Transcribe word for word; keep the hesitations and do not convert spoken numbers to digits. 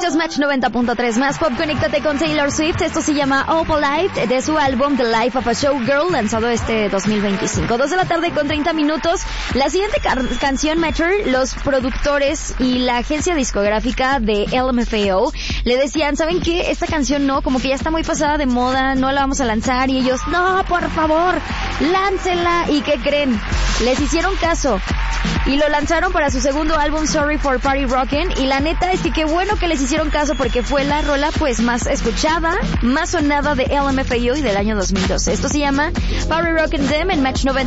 Escuchas Match noventa punto tres más pop. Conéctate con Taylor Swift. Esto se llama Opalite, de su álbum The Life of a Showgirl, lanzado este dos mil veinticinco. Dos de la tarde con treinta minutos. La siguiente car- canción, Matcher, los productores y la agencia discográfica de L M F A O le decían, ¿saben qué? Esta canción no, como que ya está muy pasada de moda, no la vamos a lanzar. Y ellos, no, por favor, láncela. ¿Y qué creen? Les hicieron caso y lo lanzaron para su segundo álbum, Sorry for Party Rockin', y la neta es que qué bueno que les hicieron caso, porque fue la rola pues más escuchada, más sonada de L M F A O y del año dos mil doce. Esto se llama Party Rockin' Them en Match noventa.